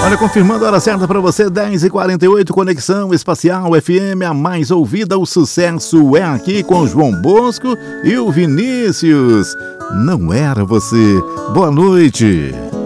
Olha, confirmando a hora certa para você, 10h48, Conexão Espacial FM, a mais ouvida, o sucesso é aqui com o João Bosco e o Vinícius. Não era você. Boa noite.